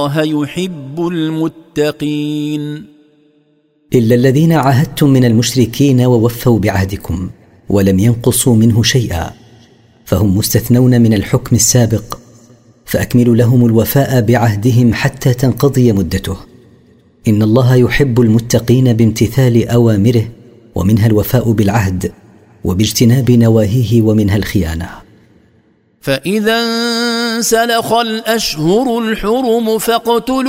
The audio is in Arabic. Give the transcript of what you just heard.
يحب المتقين. إلا الذين عاهدتم من المشركين ووفوا بعهدكم ولم ينقصوا منه شيئا فهم مستثنون من الحكم السابق، فأكملوا لهم الوفاء بعهدهم حتى تنقضي مدته. إن الله يحب المتقين بامتثال أوامره، ومنها الوفاء بالعهد، وباجتناب نواهيه، ومنها الخيانة. فإذا انسلخ الأشهر الحرم فاقتلوا